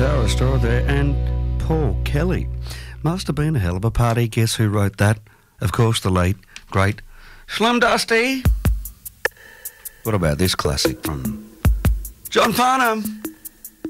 Sarah Storr there and Paul Kelly. Must have been a hell of a party. Guess who wrote that? Of course, the late, great Slim Dusty. What about this classic from John Farnham?